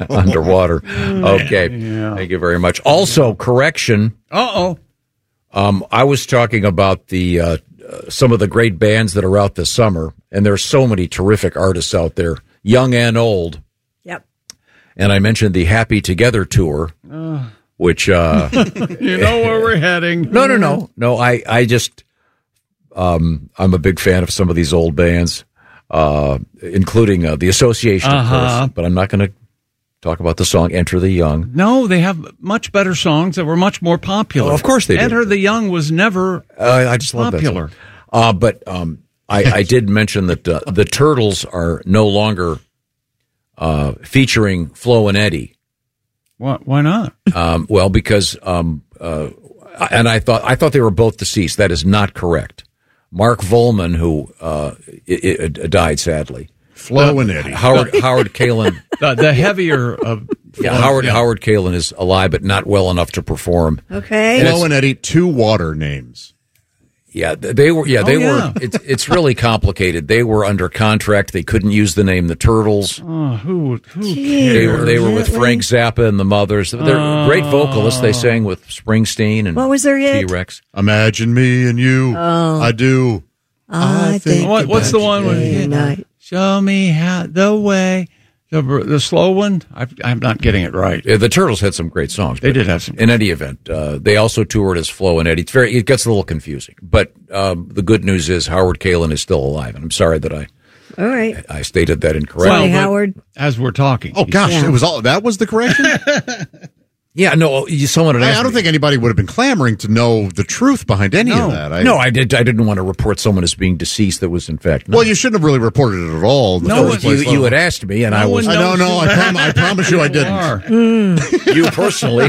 underwater. Okay. Yeah. Thank you very much. Also, correction. I was talking about the some of the great bands that are out this summer, and there's so many terrific artists out there, young and old. Yep. And I mentioned the Happy Together tour, which you know where we're heading. No. I just I'm a big fan of some of these old bands, including the Association, of course. But I'm not going to talk about the song "Enter the Young." No, they have much better songs that were much more popular. Of course they did. "Enter the Young" was never I just popular. Love that song. But I did mention that the Turtles are no longer featuring Flo and Eddie. Why not? Well, because and I thought they were both deceased. That is not correct. Mark Volman, who died sadly. Flo and Eddie. Howard Kalin. The heavier of Howard Kalin is alive, but not well enough to perform. Okay. Flo and Eddie, 2 water names. Yeah, they were. Yeah, they were. It's really complicated. They were under contract. They couldn't use the name the Turtles. Oh, who cares? They were with Frank Zappa and the Mothers. They're great vocalists. They sang with Springsteen and what was their hit? T-Rex. Imagine me and you. I do. I think. What's the one with Show me how the way. The slow one, I'm not getting it right. Yeah, the Turtles had some great songs. They did have some. In any event, they also toured as Flo and Eddie. It gets a little confusing. But the good news is Howard Kalin is still alive, and I'm sorry that all right. I stated that incorrectly. Sorry, Howard. As we're talking. Oh gosh, it was that was the correction. Yeah, no, someone had asked I don't think anybody would have been clamoring to know the truth behind any of that. I didn't want to report someone as being deceased that was in fact not. Well, you shouldn't have really reported it at all. You had asked me, and I was. No, I promise you I didn't. You personally.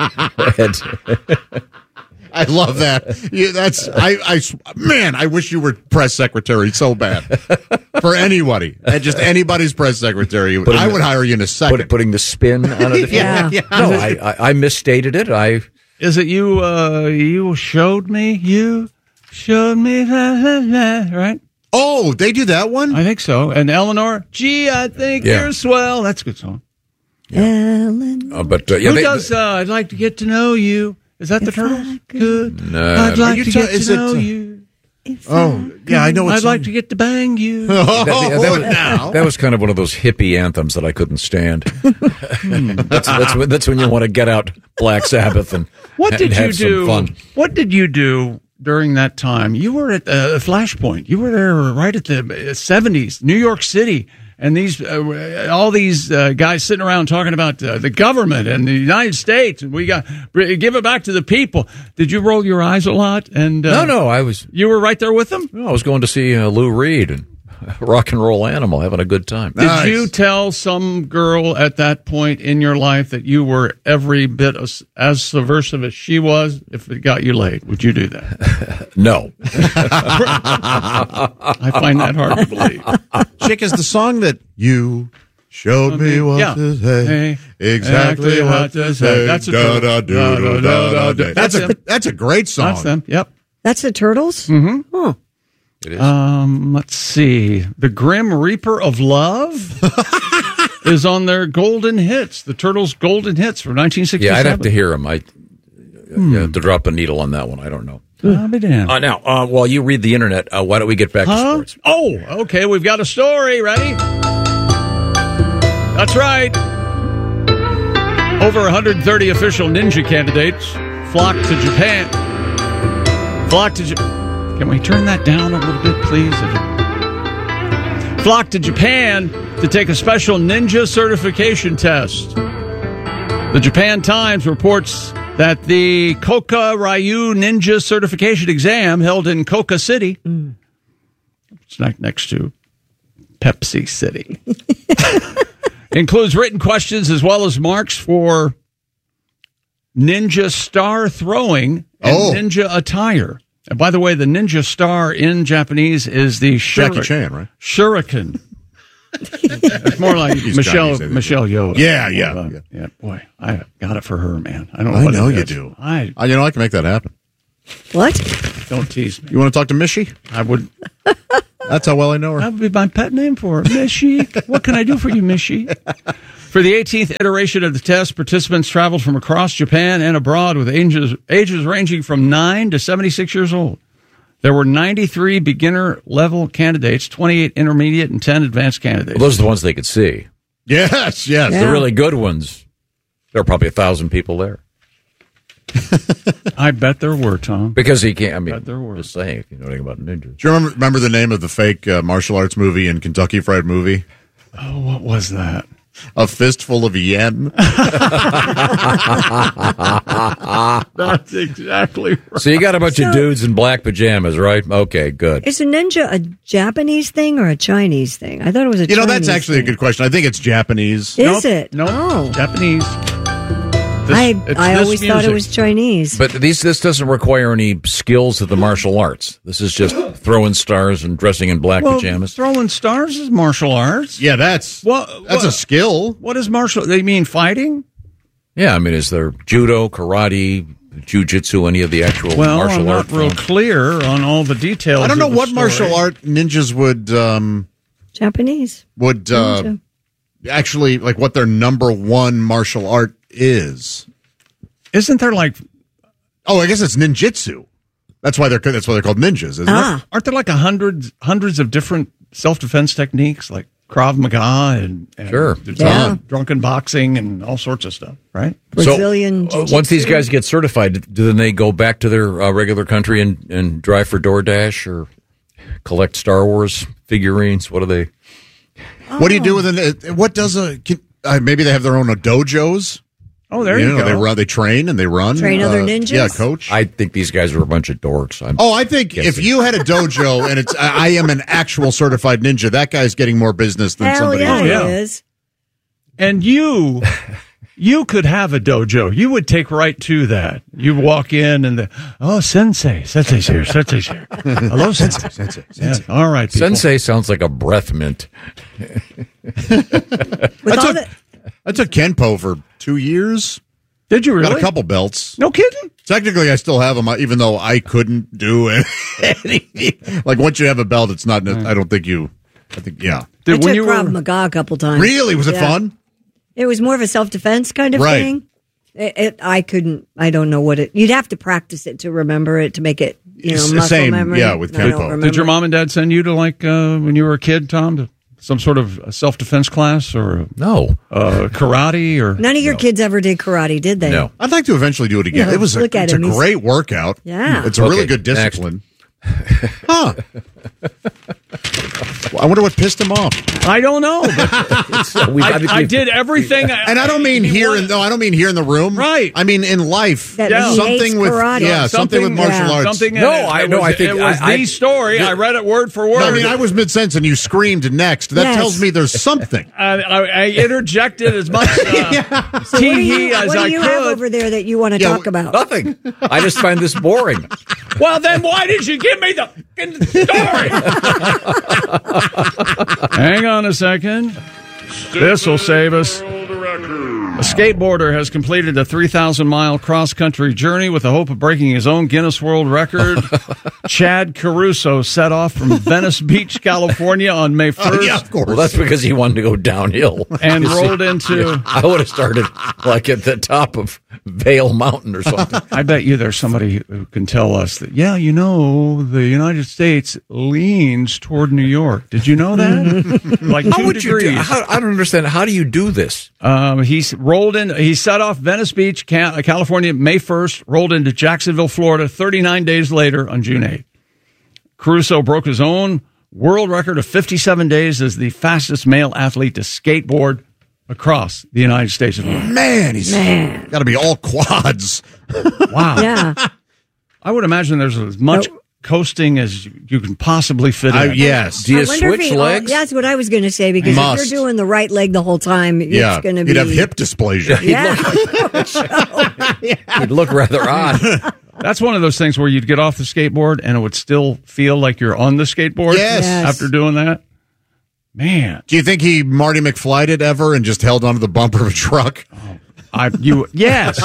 I love that. I wish you were press secretary so bad for anybody, and just anybody's press secretary. I would hire you in a second. Putting the spin on it. Yeah. No, I misstated it. Is it you? You showed me. You showed me that, right? Oh, they do that one. I think so. And Eleanor, gee, I think you're swell. That's a good song. Yeah. Ellen. Who does? I'd like to get to know you. Is that the Turtles? Good. No. I'd like to get to know you. I know. I'd like to get to bang you. That was kind of one of those hippie anthems that I couldn't stand. That's when you want to get out Black Sabbath and have some fun. What did you do during that time? You were at Flashpoint. You were there right at the 70s, New York City. And all these guys sitting around talking about the government and the United States, and we got give it back to the people. Did you roll your eyes a lot? And no, I was. You were right there with them. No, I was going to see Lou Reed and Rock and Roll Animal, having a good time. Did you tell some girl at that point in your life that you were every bit as subversive as she was? If it got you laid, would you do that? No. I find that hard to believe. Chick is the song that you showed me what to say, exactly what to say. That's a great song. That's them. Yep. That's the Turtles? Mm-hmm. Oh. It is. Let's see. The Grim Reaper of Love is on their golden hits. The Turtles' golden hits from 1967. Yeah, I'd have to hear them. To drop a needle on that one. I don't know. I'll be damned. Now, while you read the internet, why don't we get back to sports? Oh, okay. We've got a story. Ready? That's right. Over 130 official ninja candidates flocked to Japan. Can we turn that down a little bit, please? Flocked to Japan to take a special ninja certification test. The Japan Times reports that the Koka Ryu Ninja Certification Exam held in Koka City, it's next to Pepsi City, includes written questions as well as marks for ninja star throwing and ninja attire. And by the way, the ninja star in Japanese is the Jackie Chan, right? Shuriken. It's more like Michelle Yeoh. Yeah. Boy, I got it for her, man. I know you do. I can make that happen. What? Don't tease me. You want to talk to Mishy? I would. That's how well I know her. That would be my pet name for her, Mishy. What can I do for you, Mishy? For the 18th iteration of the test, participants traveled from across Japan and abroad with ages ranging from 9 to 76 years old. There were 93 beginner-level candidates, 28 intermediate, and 10 advanced candidates. Well, those are the ones they could see. Yes. Yeah. The really good ones, there are probably 1,000 people there. I bet there were, Tom. Because he can't, Bet there were. just saying, if you know anything about ninjas. Do you remember the name of the fake martial arts movie in Kentucky Fried Movie? Oh, what was that? A Fistful of Yen. That's exactly right. So you got a bunch of dudes in black pajamas, right? Okay, good. Is a ninja a Japanese thing or a Chinese thing? I thought it was a Chinese That's actually thing. a good question. I think it's Japanese. Is it? Nope. Oh. Japanese. I It's always this thought it music. was Chinese. But this doesn't require any skills of the martial arts. This is just throwing stars and dressing in black pajamas. Throwing stars is martial arts. Yeah, that's a skill. What is martial? They mean fighting? Yeah, I mean, is there judo, karate, jiu-jitsu, any of the actual Well, martial I'm not art real forms? clear on all the details. I don't know of the what story. martial art ninjas Japanese. would Ninja. actually, like, what their number one martial art is. Isn't there like? Oh, I guess it's ninjutsu. That's why they're called ninjas, isn't it? Aren't there like hundreds of different self-defense techniques, like Krav Maga and Sure. drunken boxing and all sorts of stuff, right? Brazilian So, once these guys get certified, do they go back to their regular country and drive for DoorDash or collect Star Wars figurines? What do they? What do you do with maybe they have their own dojos? Oh, there you go. They train and they run. Train other ninjas? Yeah, coach. I think these guys are a bunch of dorks. I think if you had a dojo and I am an actual certified ninja, that guy's getting more business than Hell somebody yeah, else. he yeah. is. And you could have a dojo. You would take right to that. You walk in and sensei's here, sensei's here. Hello, sensei. Yeah. All right, people. Sensei sounds like a breath mint. I took Kenpo for 2 years. Did you really? Got a couple belts. No kidding. Technically, I still have them, even though I couldn't do anything. Like, once you have a belt, it's not, I think, yeah. I took Krav Maga a couple times. Really? Was it fun? It was more of a self-defense kind of Right. thing. I don't know what you'd have to practice it to remember it, to make it, muscle Same, memory. yeah, with And I don't Kenpo. remember. Did your mom and dad send you to when you were a kid, Tom, to some sort of self-defense class or No. karate or? None of your kids ever did karate, did they? No. I'd like to eventually do it again. Yeah, It's look at a him. He's- great workout. Yeah. It's a really Okay, good next. discipline. Huh. Well, I wonder what pissed him off. I don't know. But I did everything. And I don't mean here in the room. Right. I mean in life. That he hates something with karate. something with martial arts. Something. No, I it know. was- I think it was I- the story. I read it word for word. No, I mean, I was mid-sentence and you screamed next. That Yes. tells me there's something. I interjected as much So tee-hee as what do I you have could. over there that you want to talk about? Nothing. I just find this boring. Well, then why did you give me the fucking story? Hang on a second. This will save us. A skateboarder has completed a 3,000-mile cross-country journey with the hope of breaking his own Guinness World Record. Chad Caruso set off from Venice Beach, California on May 1st. Yeah, of course. Well, that's because he wanted to go downhill. And rolled into... I would have started like at the top of Vale Mountain or something. I bet you there's somebody who can tell us that, the United States leans toward New York. Did you know that? Like How 2 would you degrees. do? I don't understand. How do you do this? He set off Venice Beach, California, May 1st, rolled into Jacksonville, Florida, 39 days later on June 8th. Caruso broke his own world record of 57 days as the fastest male athlete to skateboard across the United States of America. Man, he's got to be all quads. Wow. Yeah. I would imagine there's as much coasting as you can possibly fit in. Yes. Do you I wonder if switch he- legs? That's what I was going to say, because Must. if you're doing the right leg the whole time, it's going to be... You'd have hip dysplasia. Yeah. He'd look rather odd. That's one of those things where you'd get off the skateboard and it would still feel like you're on the skateboard Yes. after doing that. Man. Do you think he Marty McFly'd it ever and just held onto the bumper of a truck? Yes.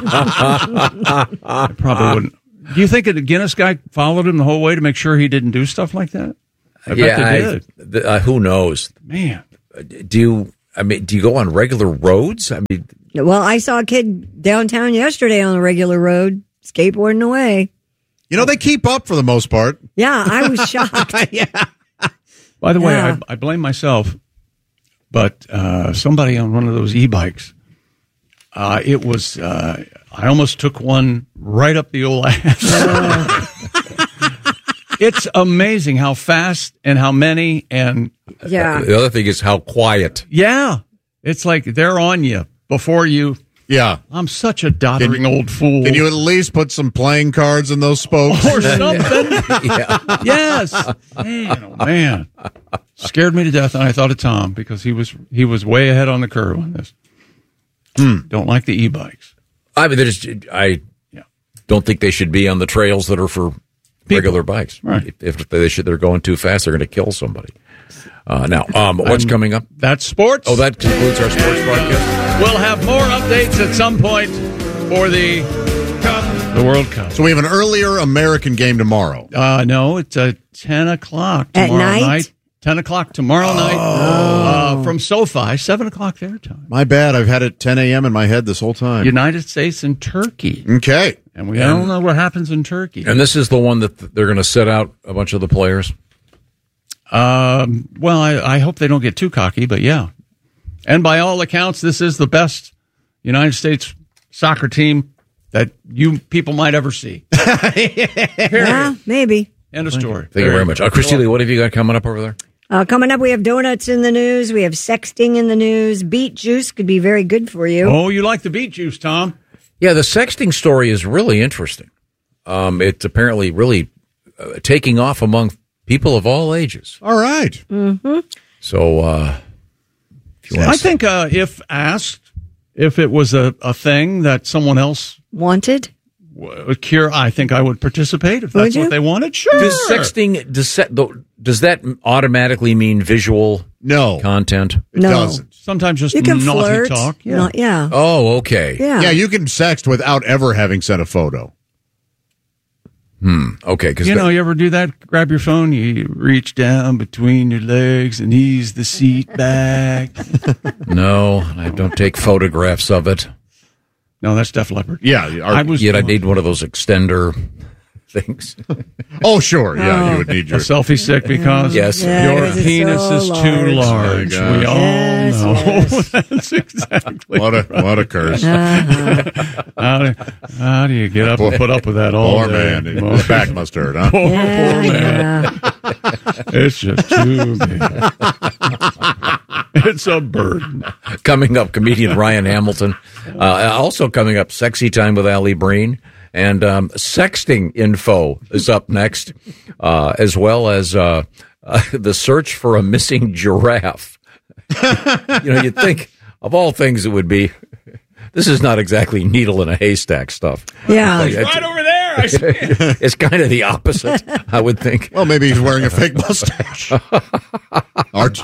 I probably wouldn't. Do you think a Guinness guy followed him the whole way to make sure he didn't do stuff like that? I bet they did. Who knows? Man. Do you? I mean, do you go on regular roads? I mean, Well, I saw a kid downtown yesterday on the regular road skateboarding away. You know, they keep up for the most part. Yeah, I was shocked. By the way, Yeah. I blame myself, but somebody on one of those e-bikes, it was, I almost took one right up the old ass. It's amazing how fast and how many and Yeah. the other thing is how quiet. yeah, it's like they're on you before you. Yeah. I'm such a doddering old fool. Can you at least put some playing cards in those spokes? or something? Yeah. Yes. Man, oh man, scared me to death. And I thought of Tom because he was way ahead on the curve on this. Don't like the e-bikes. I mean, I don't think they should be on the trails that are for regular bikes. Right. If they're going too fast, they're going to kill somebody. Now, what's coming up? That's sports. Oh, that concludes our sports broadcast. We'll have more updates at some point for the World Cup. So we have an earlier American game tomorrow. No, it's 10 o'clock At tomorrow night? 10 o'clock tomorrow night from SoFi, 7 o'clock their time. My bad. I've had it 10 a.m. in my head this whole time. United States and Turkey. Okay. And we don't know what happens in Turkey. And this is the one that they're going to set out a bunch of the players. Well, I hope they don't get too cocky, but yeah. And by all accounts, this is the best United States soccer team that you people might ever see. Yeah, maybe. End of story. Thank you very much. Christy Lee, what have you got coming up over there? Coming up, we have donuts in the news. We have sexting in the news. Beet juice could be very good for you. Oh, you like the beet juice, Tom? Yeah, the sexting story is really interesting. It's apparently really taking off among people of all ages. All right. Mm-hmm. So, if you want I think if asked if it was a thing that someone else Wanted? would cure, I think I would participate if that's Would you? what they wanted. Sure. Does sexting, does that automatically mean visual No. content? It No. doesn't. Sometimes just You can naughty flirt. talk. Yeah. No, yeah. Oh, okay. Yeah. Yeah, you can sext without ever having sent a photo. Okay, because You know, you ever do that? Grab your phone, you reach down between your legs and ease the seat back. no, I don't take photographs of it. No, that's Def Leppard. Yeah. Yet I need one of those extender things. Oh, sure. Yeah, you would need A your... selfie stick because Yes. Yeah, your because it's penis so is too large. Oh, my We all Yes, know. yes. That's exactly What a curse. How do you get up and put up with that all Poor day? man. His back must hurt, huh? Poor man. Yeah. It's just too big. It's a burden. Coming up, comedian Ryan Hamilton. Also coming up, Sexy Time with Allie Breen. And sexting info is up next, as well as the search for a missing giraffe. You'd think, of all things, it would be, this is not exactly needle in a haystack stuff. Yeah. Right over there. I see it. It's kind of the opposite, I would think. Well, maybe he's wearing a fake mustache. Arch.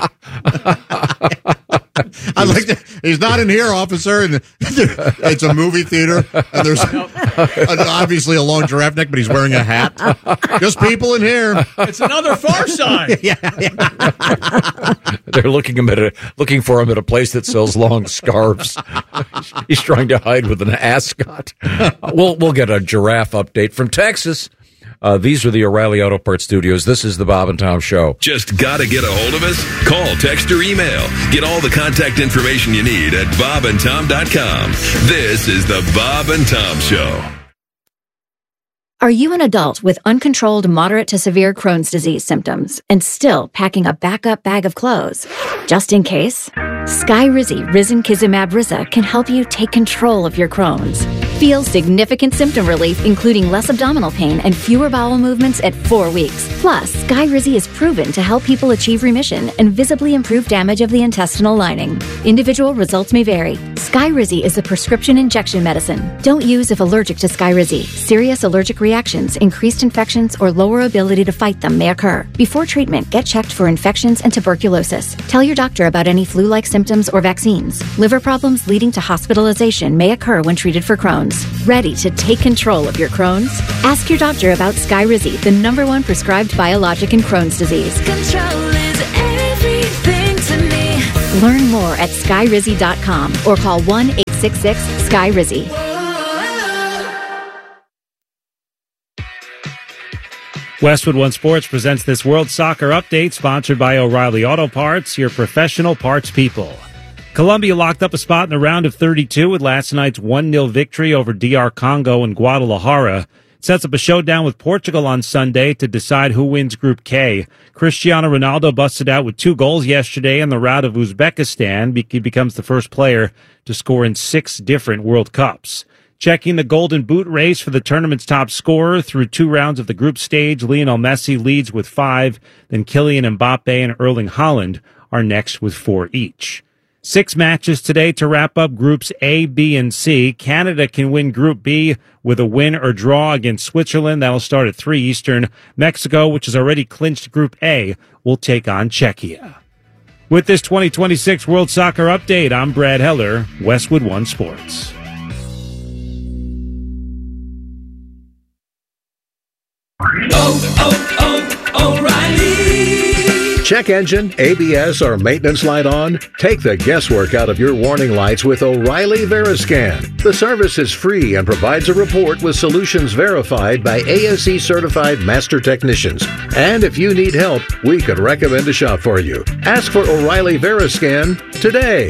I like that. He's not in here, officer. And it's a movie theater, and there's obviously a long giraffe neck, but he's wearing a hat. Just people in here. It's another Far Side. They're looking for him at a place that sells long scarves. He's trying to hide with an ascot. We'll get a giraffe update from Texas. These are the O'Reilly Auto Parts Studios. This is the Bob and Tom Show. Just gotta get a hold of us? Call, text, or email. Get all the contact information you need at bobandtom.com. This is the Bob and Tom Show. Are you an adult with uncontrolled moderate to severe Crohn's disease symptoms and still packing a backup bag of clothes? Just in case, Skyrizi Risankizumab Risa can help you take control of your Crohn's. Feel significant symptom relief, including less abdominal pain and fewer bowel movements at 4 weeks. Plus, Skyrizi is proven to help people achieve remission and visibly improve damage of the intestinal lining. Individual results may vary. Skyrizi is a prescription injection medicine. Don't use if allergic to Skyrizi. Serious allergic reactions, increased infections, or lower ability to fight them may occur. Before treatment, get checked for infections and tuberculosis. Tell your doctor about any flu-like symptoms or vaccines. Liver problems leading to hospitalization may occur when treated for Crohn's. Ready to take control of your Crohn's? Ask your doctor about Skyrizi, the #1 prescribed biologic in Crohn's disease. Control is everything to me. Learn more at skyrizzy.com or call 1-866-SKY-RIZZY. Westwood One Sports presents this World Soccer Update, sponsored by O'Reilly Auto Parts, your professional parts people. Colombia locked up a spot in the round of 32 with last night's 1-0 victory over DR Congo and Guadalajara. It sets up a showdown with Portugal on Sunday to decide who wins Group K. Cristiano Ronaldo busted out with 2 goals yesterday in the rout of Uzbekistan. He becomes the first player to score in 6 different World Cups. Checking the Golden Boot race for the tournament's top scorer through 2 rounds of the group stage, Lionel Messi leads with 5, then Kylian Mbappe and Erling Haaland are next with 4 each. 6 matches today to wrap up Groups A, B, and C. Canada can win Group B with a win or draw against Switzerland. That'll start at 3 Eastern. Mexico, which has already clinched Group A, will take on Czechia. With this 2026 World Soccer Update, I'm Brad Heller, Westwood One Sports. O'Reilly. Check engine, ABS, or maintenance light on? Take the guesswork out of your warning lights with O'Reilly Veriscan. The service is free and provides a report with solutions verified by ASE certified master technicians. And if you need help, we could recommend a shop for you. Ask for O'Reilly Veriscan today.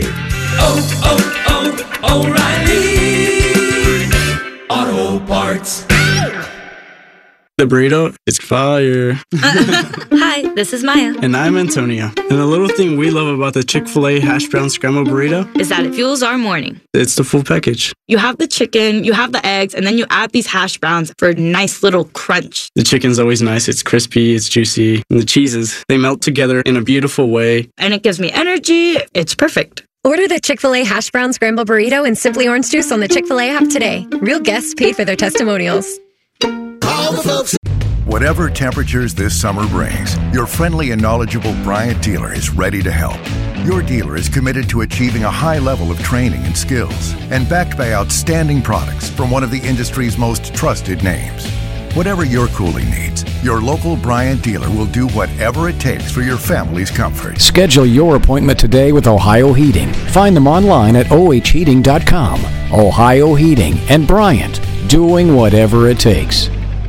O'Reilly Auto Parts. The burrito is fire. Hi, this is Maya. And I'm Antonio. And the little thing we love about the Chick-fil-A hash brown scrambled burrito is that it fuels our morning. It's the full package. You have the chicken, you have the eggs, and then you add these hash browns for a nice little crunch. The chicken's always nice. It's crispy, it's juicy. And the cheeses, they melt together in a beautiful way. And it gives me energy. It's perfect. Order the Chick-fil-A hash brown scrambled burrito and Simply Orange Juice on the Chick-fil-A app today. Real guests paid for their testimonials. Whatever temperatures this summer brings, your friendly and knowledgeable Bryant dealer is ready to help. Your dealer is committed to achieving a high level of training and skills and backed by outstanding products from one of the industry's most trusted names. Whatever your cooling needs, your local Bryant dealer will do whatever it takes for your family's comfort. Schedule your appointment today with Ohio Heating. Find them online at ohheating.com. Ohio Heating and Bryant, doing whatever it takes.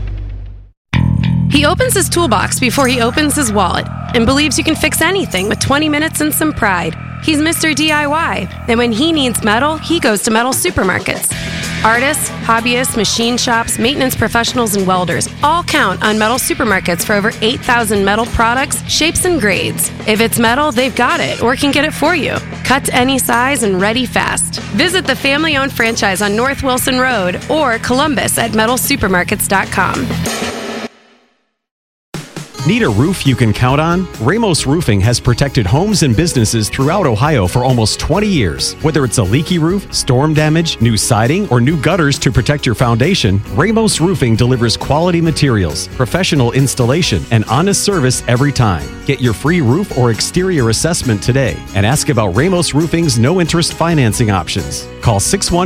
He opens his toolbox before he opens his wallet and believes you can fix anything with 20 minutes and some pride. He's Mr. DIY, and when he needs metal, he goes to metal supermarkets. Artists, hobbyists, machine shops, maintenance professionals, and welders all count on metal supermarkets for over 8,000 metal products, shapes, and grades. If it's metal, they've got it or can get it for you. Cut to any size and ready fast. Visit the family-owned franchise on North Wilson Road or Columbus at metalsupermarkets.com. Need a roof you can count on? Ramos Roofing has protected homes and businesses throughout Ohio for almost 20 years. Whether it's a leaky roof, storm damage, new siding, or new gutters to protect your foundation, Ramos Roofing delivers quality materials, professional installation, and honest service every time. Get your free roof or exterior assessment today and ask about Ramos Roofing's no-interest financing options. Call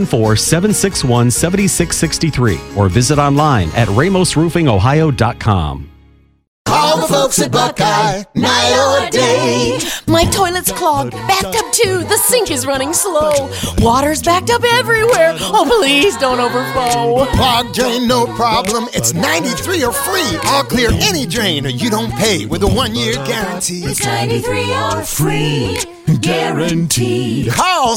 614-761-7663 or visit online at ramosroofingohio.com. Call the folks at Buckeye, night or day. My toilet's clogged, backed up too. The sink is running slow. Water's backed up everywhere. Oh, please don't overflow. Clogged drain, no problem. It's 93 or free. I'll clear any drain or you don't pay with a 1-year guarantee. It's 93 or free. Guaranteed. Call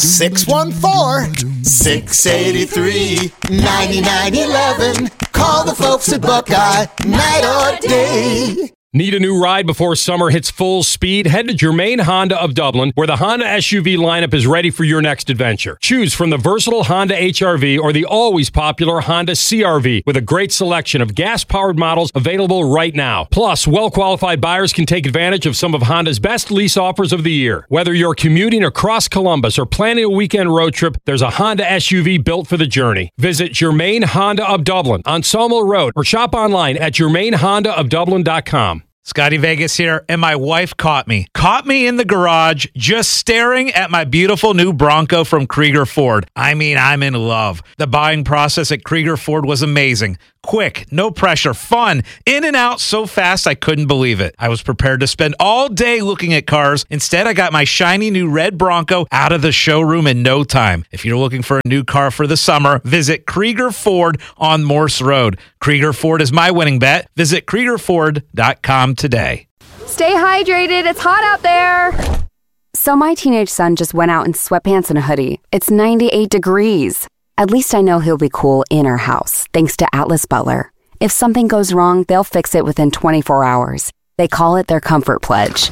614-683-9911. Call the folks at Buckeye, night or day. Need a new ride before summer hits full speed? Head to Germain Honda of Dublin, where the Honda SUV lineup is ready for your next adventure. Choose from the versatile Honda HR-V or the always popular Honda CR-V, with a great selection of gas-powered models available right now. Plus, well-qualified buyers can take advantage of some of Honda's best lease offers of the year. Whether you're commuting across Columbus or planning a weekend road trip, there's a Honda SUV built for the journey. Visit Germain Honda of Dublin on Sawmill Road or shop online at germainhondaofdublin.com. Scotty Vegas here, and my wife caught me in the garage just staring at my beautiful new Bronco from Krieger Ford. I mean, I'm in love. The buying process at Krieger Ford was amazing. Quick, no pressure, fun, in and out so fast I couldn't believe it. I was prepared to spend all day looking at cars. Instead, I got my shiny new red Bronco out of the showroom in no time. If you're looking for a new car for the summer, visit Krieger Ford on Morse Road. Krieger Ford is my winning bet. Visit KriegerFord.com today. Stay hydrated. It's hot out there. So my teenage son just went out in sweatpants and a hoodie. It's 98 degrees. At least I know he'll be cool in our house, thanks to Atlas Butler. If something goes wrong, they'll fix it within 24 hours. They call it their comfort pledge.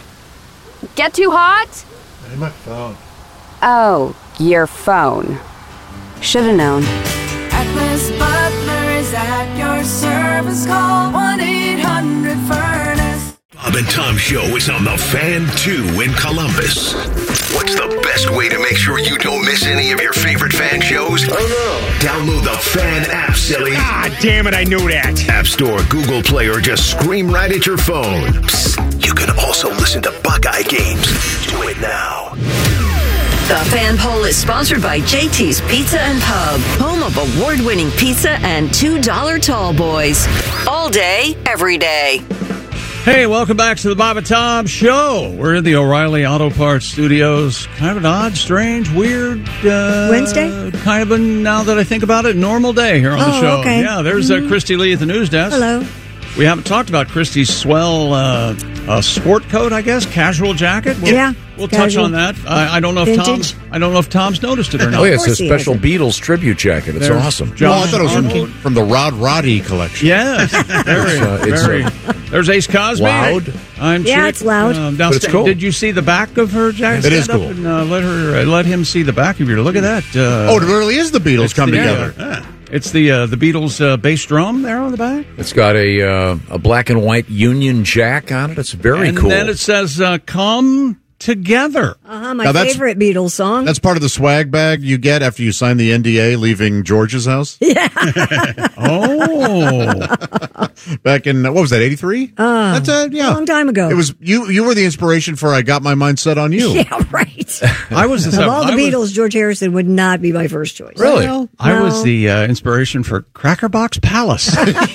Get too hot? Hey, my phone. Oh, your phone. Should've known. Atlas Butler is at your service. Call 1-800-FURNACE. Bob and Tom Show is on the Fan 2 in Columbus. What's the best way to make sure you don't miss any of your favorite fan shows? Oh, no. Download the Fan app, silly. Ah, damn it, I knew that. App Store, Google Play, or just scream right at your phone. Psst, you can also listen to Buckeye games. Do it now. The Fan Poll is sponsored by JT's Pizza and Pub, home of award-winning pizza and $2 tall boys. All day, every day. Hey, welcome back to the Bob and Tom Show. We're in the O'Reilly Auto Parts Studios. Kind of an odd, strange, weird... Wednesday? Kind of a, now that I think about it, normal day here on the show. Okay. Yeah, there's Christy Lee at the news desk. Hello. We haven't talked about Christy's swell sport coat, I guess, casual jacket. We'll touch on that. I don't know if Tom's noticed it or not. Oh, yeah, it's a special Beatles tribute jacket. It's awesome. I thought it was from the Rod Roddy collection. Yes, there's Ace Cosby. Loud. It's loud. But it's cool. Did you see the back of her jacket? It is cool. And, let him see the back of your. Look at that. It really is the Beatles come together. It's the Beatles bass drum there on the back. It's got a black and white Union Jack on it. It's very cool. And then it says, "Come Together." My favorite Beatles song. That's part of the swag bag you get after you sign the NDA leaving George's house. Yeah. Back in, what was that, 83? That's a long time ago. It was you were the inspiration for I Got My Mind Set on You. Yeah, right. I was of all the Beatles, George Harrison would not be my first choice. Really? No. I was the inspiration for Cracker Box Palace.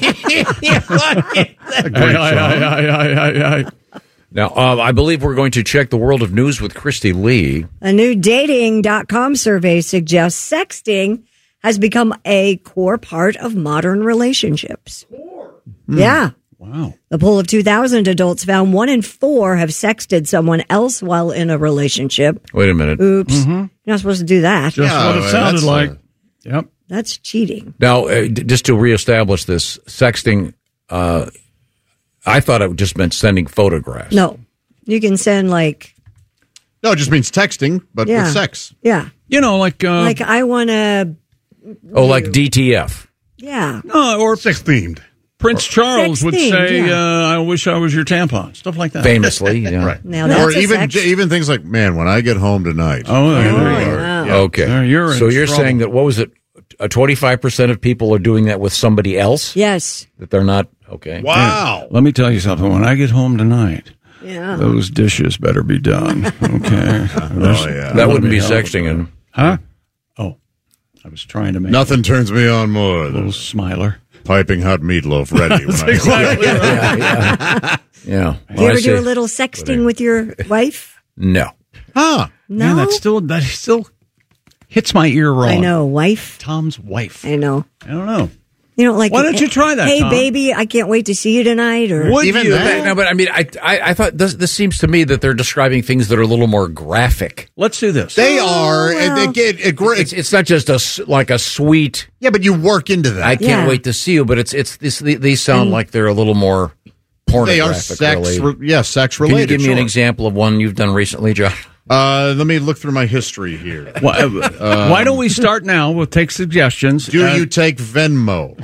A great song. Now, I believe we're going to check the world of news with Christy Lee. A new Dating.com survey suggests sexting has become a core part of modern relationships. Yeah. Wow. The poll of 2,000 adults found 1 in 4 have sexted someone else while in a relationship. Wait a minute. Oops. Mm-hmm. You're not supposed to do that. Just what it sounded like. Yep. That's cheating. Now, just to reestablish this, sexting... I thought it just meant sending photographs. No. You can send No, it just means texting, but with sex. Yeah. You know, like I want to... Oh, like DTF. Yeah. No, or sex-themed. Prince Charles would say, yeah. I wish I was your tampon. Stuff like that. Famously, yeah. Right. Now that's or even things like, man, when I get home tonight. Oh, there you are. are. Yeah. Okay. So you're saying that, what was it, 25% of people are doing that with somebody else? Yes. That they're not... Okay. Wow. Yeah. Let me tell you something. When I get home tonight, yeah, those dishes better be done. Okay. That wouldn't be sexting. And huh? Oh, I was trying to make nothing turns me on more than a little smiler. Piping hot meatloaf ready. When exactly yeah. Do you ever do a little sexting with your wife? No. Huh? No. Man, that still hits my ear wrong. I know, wife. Tom's wife. I know. I don't know. You know, like, why don't you try that? Hey, Tom? baby, I can't wait to see you tonight. Or would even you? No, but I mean, I thought this seems to me that they're describing things that are a little more graphic. Let's do this. They are. Well, it's not just like a sweet. Yeah, but you work into that. I can't wait to see you. But these sound like they're a little more pornographic. They are sex related. Sex related. Can you give me an example of one you've done recently, Josh? Let me look through my history here. Why don't we start now? We'll take suggestions. Do you take Venmo?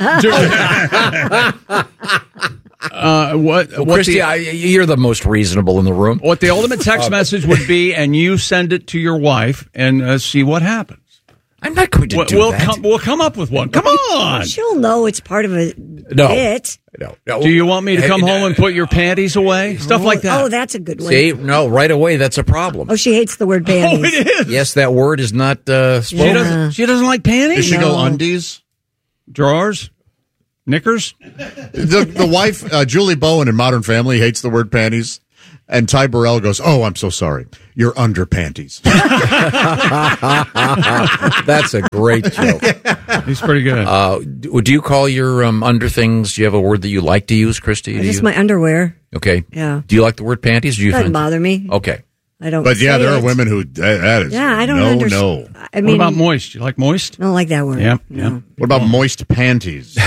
Christy, you're the most reasonable in the room. What the ultimate text message would be, and you send it to your wife and see what happens. I'm not going to do that. We'll come up with one. Come on. She'll know it's part of a bit. No. Do you want me to come home and put your panties away? Stuff like that. Oh, that's a good one. See, no, right away, that's a problem. Oh, she hates the word panties. Oh, it is. Yes, that word is not spoken. She doesn't like panties? Does she go undies? Drawers? Knickers? The wife, Julie Bowen in Modern Family, hates the word panties. And Ty Burrell goes, "Oh, I'm so sorry. You're under panties." That's a great joke. He's pretty good. Do you call your under things? Do you have a word that you like to use, Christy? Just my underwear. Okay. Yeah. Do you like the word panties? Do you Doesn't find bother me. Okay. I don't. But yeah, say there it. are women who that is. Yeah, I don't understand. No. I mean, what about moist? You like moist? I don't like that word. Yeah. What about moist panties?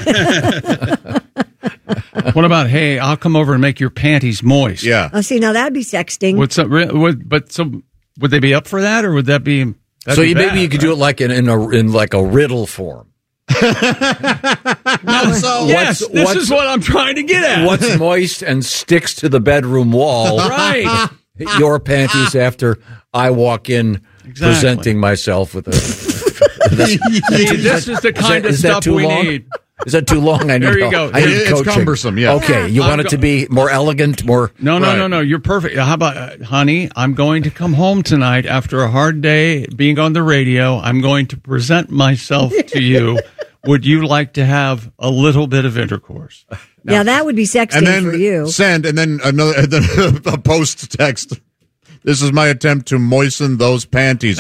What about, hey, I'll come over and make your panties moist? Yeah. Oh, see, now that'd be sexting. Would they be up for that, or would that be? So maybe you could do it like in like a riddle form. Yes, this is what I'm trying to get at. What's moist and sticks to the bedroom wall? Right. Your panties after I walk in presenting myself with a. This is the kind of stuff we need. Is that too long? I need There you go. I need It's coaching. cumbersome, yeah. Okay, you want it to be more elegant, more... No. You're perfect. How about, honey, I'm going to come home tonight after a hard day being on the radio. I'm going to present myself to you. Would you like to have a little bit of intercourse? Yeah, that would be sexting And then for you. send, and then a post text. This is my attempt to moisten those panties.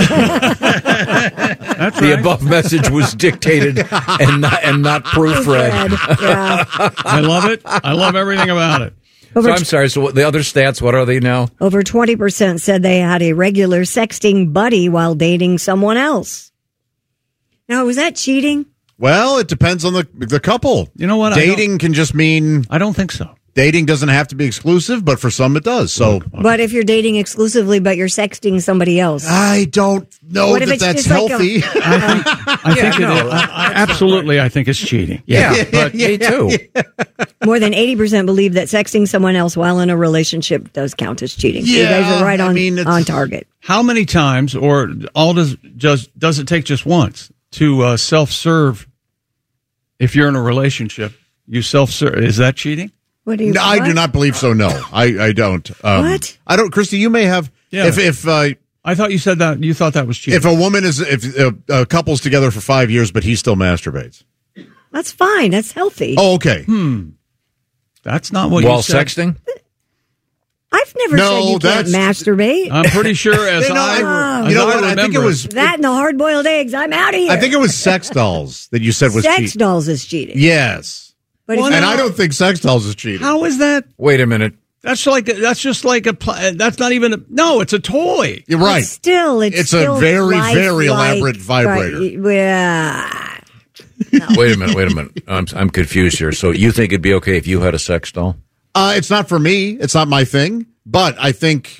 That's The right. above message was dictated and not proofread. Yeah. I love it. I love everything about it. So I'm sorry. So the other stats, what are they now? Over 20% said they had a regular sexting buddy while dating someone else. Now, was that cheating? Well, it depends on the couple. You know what? Dating can just mean... I don't think so. Dating doesn't have to be exclusive, but for some it does. So, But if you're dating exclusively, but you're sexting somebody else. I don't know What if that it's that's just like healthy. I think it is. Absolutely, I think it's cheating. Yeah, but me too. More than 80% believe that sexting someone else while in a relationship does count as cheating. So you guys are right on target. How many times, or does it take just once to self-serve? If you're in a relationship, you self-serve. Is that cheating? What do you? No, I do not believe so. No, I don't. What? I don't. Christy, you may have. Yeah. If I thought you said that you thought that was cheating. If a woman if a couple's together for 5 years, but he still masturbates. That's fine. That's healthy. Oh, okay. That's not what While you said. sexting? I've never said you can't masturbate. I'm pretty sure as I remember. I think it was. That and the hard-boiled eggs. I'm out of here. I think it was sex dolls that you said was sex cheating. dolls is cheating. Yes. But and I don't think sex dolls is cheating. How is that? Wait a minute. That's just like that's not even it's a toy. You're right. It's still It's still a very, very lifelike, elaborate vibrator. Right, yeah. Wait a minute. I'm confused here. So you think it'd be okay if you had a sex doll? It's not for me. It's not my thing. But I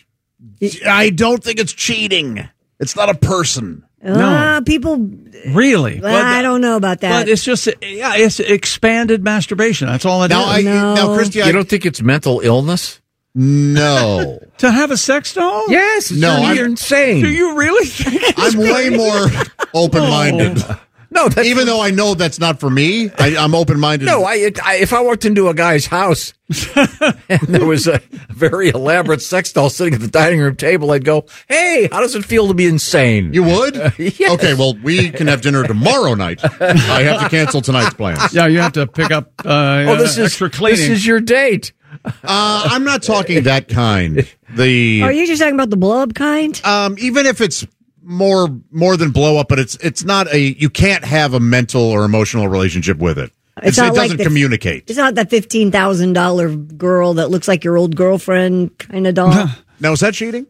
don't think it's cheating. It's not a person. No. People Really? I don't know about that. But it's just it's expanded masturbation. That's all it is. Now, Christy, you don't think it's mental illness? No. To have a sex doll? Yes. No, you're insane. Do you really think I'm way more open-minded. No, even though I know that's not for me, I'm open-minded. No, if I walked into a guy's house and there was a very elaborate sex doll sitting at the dining room table, I'd go, "Hey, how does it feel to be insane?" You would? Yes. Okay, well, we can have dinner tomorrow night. I have to cancel tonight's plans. Yeah, you have to pick up extra cleaning. This is your date. I'm not talking that kind. Are you just talking about the blow-up kind? Even if it's more than blow up, but it's not you can't have a mental or emotional relationship with it. It doesn't communicate. It's not that $15,000 girl that looks like your old girlfriend kind of doll. Now, is that cheating?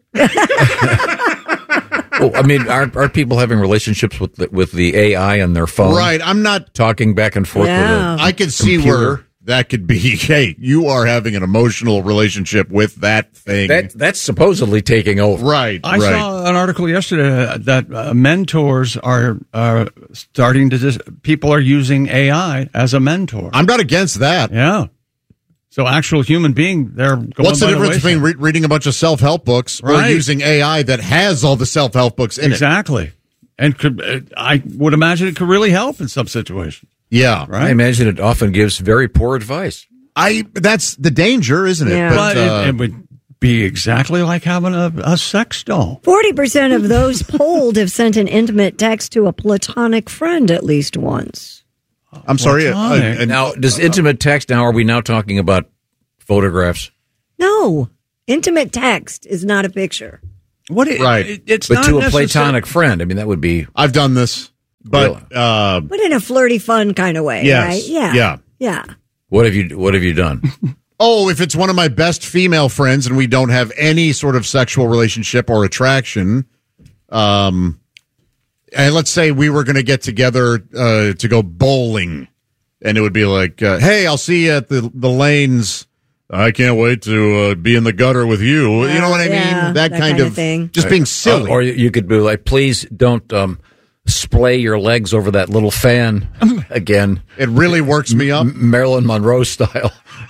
Well, I mean, aren't people having relationships with the AI on their phone? Right. I'm not talking back and forth. Yeah. With a I can see computer. where that could be. Hey, you are having an emotional relationship with that thing. That's supposedly taking over. Right. I saw an article yesterday that mentors are starting to people are using AI as a mentor. I'm not against that. Yeah. So actual human being, they're going What's the by difference wayside. between reading a bunch of self-help books or Right. using AI that has all the self-help books in it? Exactly. And I would imagine it could really help in some situations. Yeah. Right? I imagine it often gives very poor advice. That's the danger, isn't it? Yeah. But it would be exactly like having a sex doll. 40% of those polled have sent an intimate text to a platonic friend at least once. I'm sorry. Now, does intimate text, now are we now talking about photographs? No. Intimate text is not a picture. Right. It's but not to a necessary- platonic friend, I mean, that would be... I've done this, but... But in a flirty, fun kind of way, Yes. right? Yeah. Yeah. Yeah. What have you done? Oh, if it's one of my best female friends and we don't have any sort of sexual relationship or attraction, and let's say we were going to get together to go bowling, and it would be like, hey, I'll see you at the lanes. I can't wait to be in the gutter with you. You know what I mean? That kind of thing. Just being silly. Or you could be like, please don't splay your legs over that little fan again. It really works me up. Marilyn Monroe style.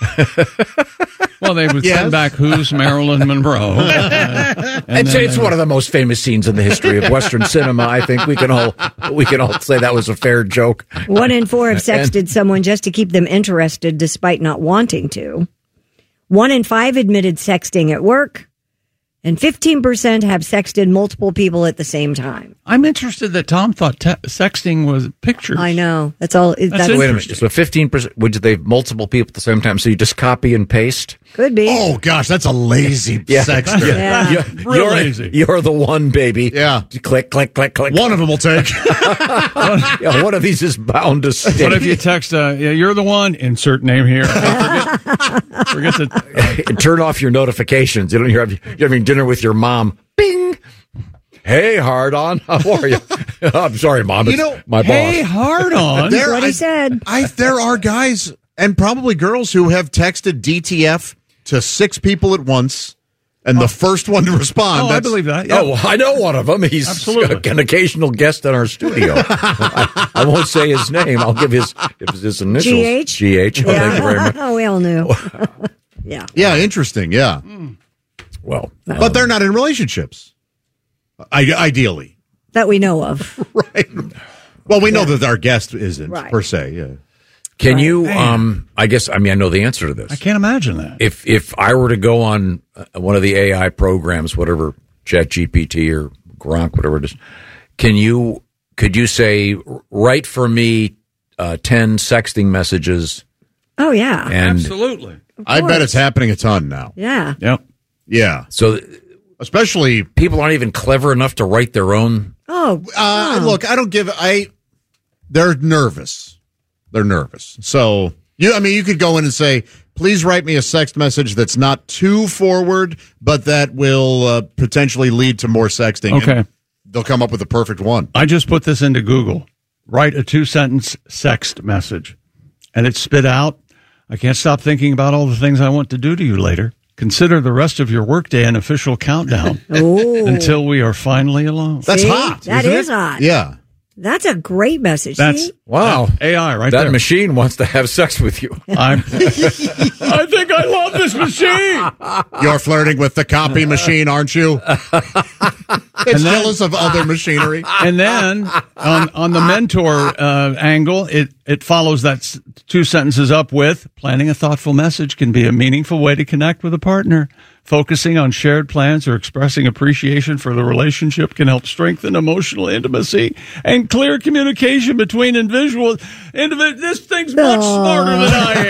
Well, they would send back Who's Marilyn Monroe. It's one of the most famous scenes in the history of Western cinema. I think we can all say that was a fair joke. 1 in 4 have sexted someone just to keep them interested despite not wanting to. 1 in 5 admitted sexting at work. And 15% have sexted multiple people at the same time. I'm interested that Tom thought sexting was pictures. I know. That's all. Wait a minute. So 15%, would they multiple people at the same time? So you just copy and paste? Could be. Oh, gosh, that's a lazy sexter. Yeah. Real lazy. You're the one, baby. Yeah. Click, click, click, click. One of them will take. Yeah, one of these is bound to stay. What if you text, you're the one, insert name here. Forget to... Turn off your notifications. You don't hear you're having dinner with your mom. Bing. Hey, hard on. How are you? I'm sorry, Mom. It's my boss. Hey, hard on. That's what he said. There are guys and probably girls who have texted DTF to 6 people at once, and the first one to respond. I believe that. Yeah. Oh, I know one of them. He's Absolutely. an occasional guest in our studio. I won't say his name. I'll give his initials. GH? GH. Oh, thank you very much. Oh, we all knew. Yeah. Yeah, interesting. Yeah. Well, but they're not in relationships. Ideally. That we know of. Right. Well, we know that our guest isn't, per se. Yeah. Can you, I guess, I know the answer to this. I can't imagine that. If I were to go on one of the AI programs, whatever, ChatGPT or Gronk, whatever it is, could you say, write for me 10 sexting messages? Oh, yeah. And absolutely. I bet it's happening a ton now. Yeah. Yep. Yeah. So, especially people aren't even clever enough to write their own. Oh, look, I don't give. They're nervous. They're nervous. So you could go in and say, please write me a sext message that's not too forward, but that will potentially lead to more sexting. Okay. And they'll come up with the perfect one. I just put this into Google. Write a 2-sentence sext message. And it spit out, I can't stop thinking about all the things I want to do to you later. Consider the rest of your workday an official countdown until we are finally alone. That's hot. That is hot. Yeah. That's a great message. That's wow. AI right that there. Machine wants to have sex with you. I think I love this machine. You're flirting with the copy machine, aren't you? It's jealous of other machinery. And then on the mentor angle, it follows that 2 sentences up with planning a thoughtful message can be a meaningful way to connect with a partner. Focusing on shared plans or expressing appreciation for the relationship can help strengthen emotional intimacy and clear communication between individuals. This thing's much smarter than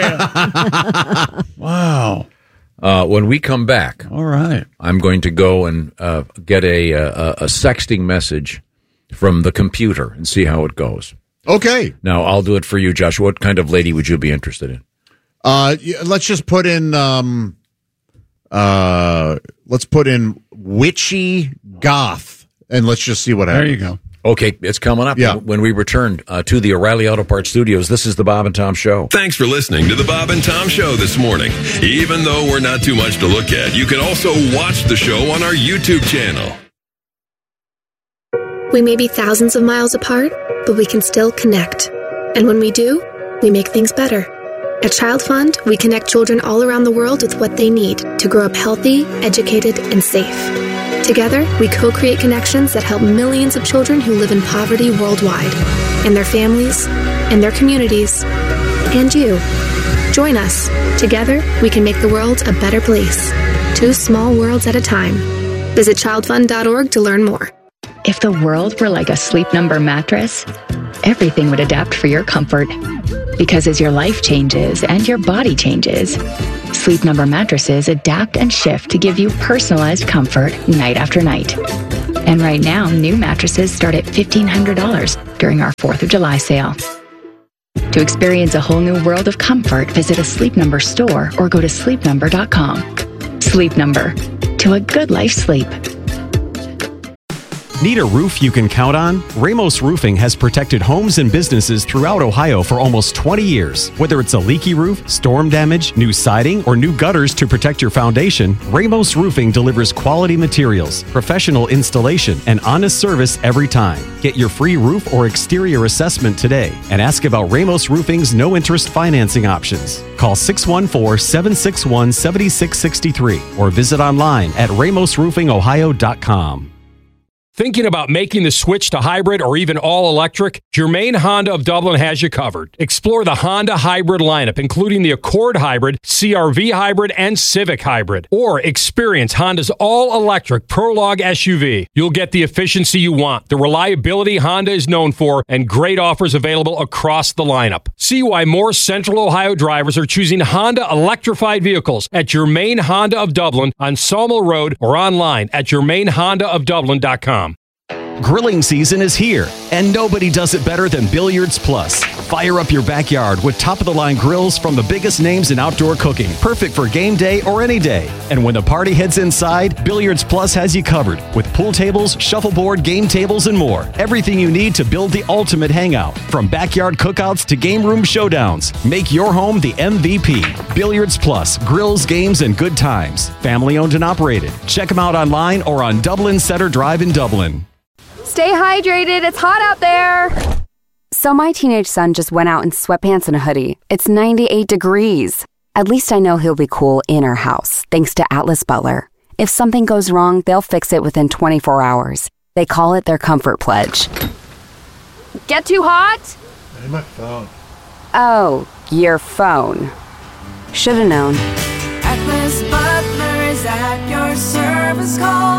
I am. Wow. When we come back, all right, I'm going to go and get a sexting message from the computer and see how it goes. Okay. Now, I'll do it for you, Josh. What kind of lady would you be interested in? Let's just put in... let's put in witchy goth, and let's just see what happens. There you go. Okay, it's coming up when we return to the O'Reilly Auto Parts Studios. This is the Bob and Tom Show. Thanks for listening to the Bob and Tom Show this morning. Even though we're not too much to look at, you can also watch the show on our YouTube channel. We may be thousands of miles apart, but we can still connect. And when we do, we make things better. At Child Fund, we connect children all around the world with what they need to grow up healthy, educated, and safe. Together, we co-create connections that help millions of children who live in poverty worldwide, and their families, and their communities, and you. Join us. Together, we can make the world a better place. 2 small worlds at a time. Visit childfund.org to learn more. If the world were like a Sleep Number mattress, everything would adapt for your comfort. Because as your life changes and your body changes, Sleep Number mattresses adapt and shift to give you personalized comfort night after night. And right now, new mattresses start at $1,500 during our 4th of July sale. To experience a whole new world of comfort, visit a Sleep Number store or go to sleepnumber.com. Sleep Number. To a good life sleep. Need a roof you can count on? Ramos Roofing has protected homes and businesses throughout Ohio for almost 20 years. Whether it's a leaky roof, storm damage, new siding, or new gutters to protect your foundation, Ramos Roofing delivers quality materials, professional installation, and honest service every time. Get your free roof or exterior assessment today and ask about Ramos Roofing's no-interest financing options. Call 614-761-7663 or visit online at ramosroofingohio.com. Thinking about making the switch to hybrid or even all-electric? Germain Honda of Dublin has you covered. Explore the Honda hybrid lineup, including the Accord Hybrid, CR-V Hybrid, and Civic Hybrid. Or experience Honda's all-electric Prologue SUV. You'll get the efficiency you want, the reliability Honda is known for, and great offers available across the lineup. See why more Central Ohio drivers are choosing Honda electrified vehicles at Germain Honda of Dublin on Sawmill Road or online at germainhondaofdublin.com. Grilling season is here, and nobody does it better than Billiards Plus. Fire up your backyard with top-of-the-line grills from the biggest names in outdoor cooking, perfect for game day or any day. And when the party heads inside, Billiards Plus has you covered with pool tables, shuffleboard, game tables, and more. Everything you need to build the ultimate hangout, from backyard cookouts to game room showdowns. Make your home the MVP. Billiards Plus, grills, games, and good times. Family owned and operated. Check them out online or on Dublin Center Drive in Dublin. Stay hydrated. It's hot out there. So my teenage son just went out in sweatpants and a hoodie. It's 98 degrees. At least I know he'll be cool in our house, thanks to Atlas Butler. If something goes wrong, they'll fix it within 24 hours. They call it their comfort pledge. Get too hot? Hey, my phone. Oh, your phone. Should've known. Atlas Butler is at your service. Call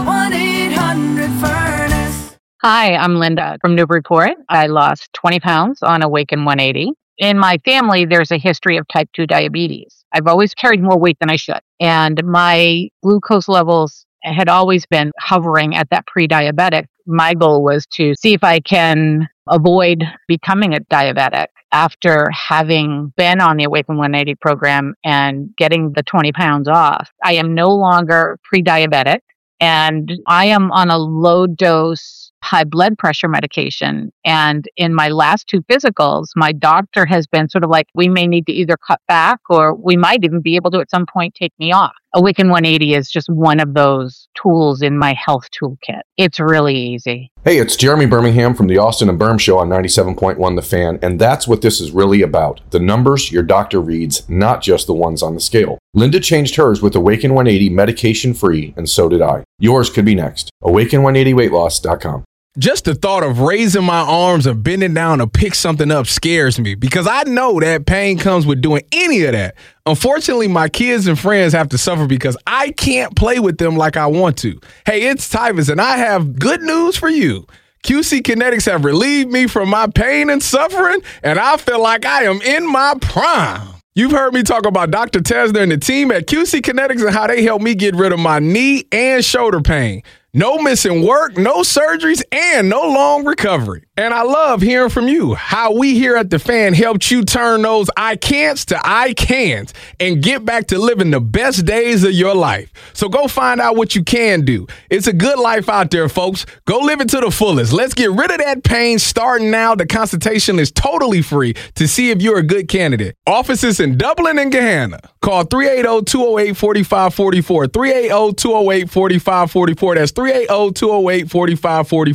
1-800-FURNACE. Hi, I'm Linda from Newburyport. I lost 20 pounds on Awaken 180. In my family, there's a history of type 2 diabetes. I've always carried more weight than I should. And my glucose levels had always been hovering at that pre-diabetic. My goal was to see if I can avoid becoming a diabetic. After having been on the Awaken 180 program and getting the 20 pounds off, I am no longer pre-diabetic. And I am on a low dose high blood pressure medication. And in my last 2 physicals, my doctor has been sort of like, we may need to either cut back or we might even be able to at some point take me off. Awaken 180 is just one of those tools in my health toolkit. It's really easy. Hey, it's Jeremy Birmingham from the Austin and Berm Show on 97.1 The Fan, and that's what this is really about. The numbers your doctor reads, not just the ones on the scale. Linda changed hers with Awaken 180 medication-free, and so did I. Yours could be next. Awaken180weightloss.com. Just the thought of raising my arms or bending down to pick something up scares me because I know that pain comes with doing any of that. Unfortunately, my kids and friends have to suffer because I can't play with them like I want to. Hey, it's Tyvus, and I have good news for you. QC Kinetics have relieved me from my pain and suffering, and I feel like I am in my prime. You've heard me talk about Dr. Tesner and the team at QC Kinetics and how they helped me get rid of my knee and shoulder pain. No missing work, no surgeries, and no long recovery. And I love hearing from you, how we here at The Fan helped you turn those I can'ts to I can'ts and get back to living the best days of your life. So go find out what you can do. It's a good life out there, folks. Go live it to the fullest. Let's get rid of that pain starting now. The consultation is totally free to see if you're a good candidate. Offices in Dublin and Gahanna. Call 380-208-4544. 380-208-4544. That's 380-208-4544.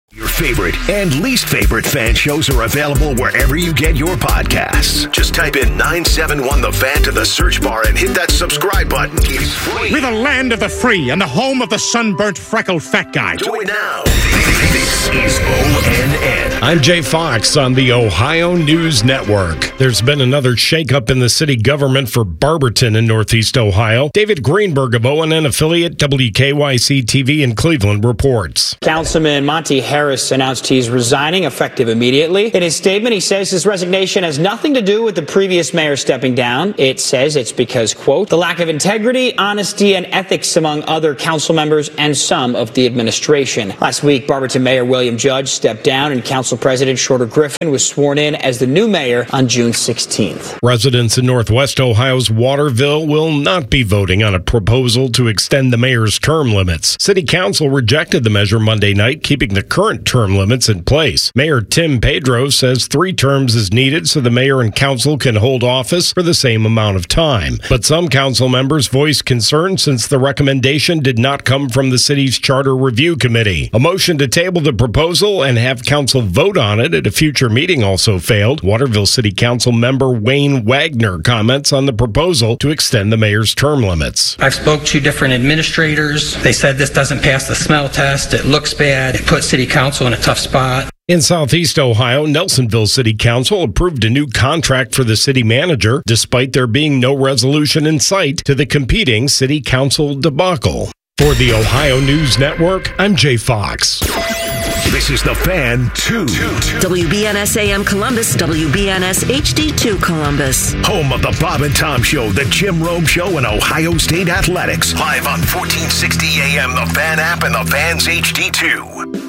Your favorite and least favorite fan shows are available wherever you get your podcasts. Just type in 971 The Fan to the search bar and hit that subscribe button. It's free. We're the land of the free and the home of the sunburnt, freckled fat guy. Do it now. This is ONN. I'm Jay Fox on the Ohio News Network. There's been another shakeup in the city government for Barberton in Northeast Ohio. David Greenberg of ONN affiliate WKYC-TV in Cleveland reports. Councilman Monty Harris announced he's resigning effective immediately. In his statement, he says his resignation has nothing to do with the previous mayor stepping down. It says it's because, quote, the lack of integrity, honesty, and ethics among other council members and some of the administration. Last week, Barberton Mayor William Judge stepped down and Council President Shorter Griffin was sworn in as the new mayor on June 16th. Residents in Northwest Ohio's Waterville will not be voting on a proposal to extend the mayor's term limits. City Council rejected the measure Monday night, keeping the current term limits in place. Mayor Tim Pedro says 3 terms is needed so the mayor and council can hold office for the same amount of time. But some council members voiced concern since the recommendation did not come from the city's Charter Review Committee. A motion to table the proposal and have council vote on it at a future meeting also failed. Waterville City Council member Wayne Wagner comments on the proposal to extend the mayor's term limits. I've spoke to different administrators. They said this doesn't pass the smell test. It looks bad. It puts city council in a tough spot. In Southeast Ohio, Nelsonville City Council approved a new contract for the city manager, despite there being no resolution in sight to the competing city council debacle. For the Ohio News Network, I'm Jay Fox. This is The Fan 2. WBNS AM Columbus, WBNS HD2 Columbus. Home of the Bob and Tom Show, the Jim Rome Show, and Ohio State Athletics. Live on 1460 AM, The Fan app, and The Fan's HD2.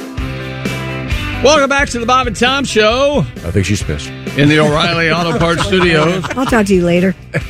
Welcome back to the Bob and Tom Show. I think she's pissed. In the O'Reilly Auto Parts Studios. I'll talk to you later.